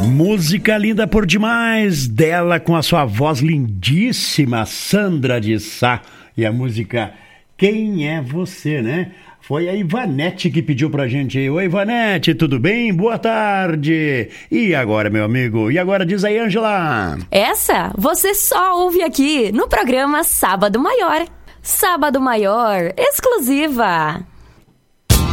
Música linda por demais, dela com a sua voz lindíssima, Sandra de Sá. E a música Quem é Você, né? Foi a Ivanete que pediu pra gente aí. Oi, Ivanete, tudo bem? Boa tarde. E agora, meu amigo? E agora, diz aí, Ângela. Essa você só ouve aqui no programa Sábado Maior. Sábado Maior, exclusiva.